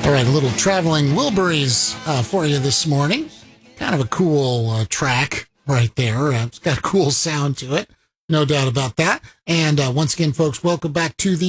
All right, a little Traveling Wilburys for you this morning. Kind of a cool track right there. It's got a cool sound to it. No doubt about that. And once again, folks, welcome back to the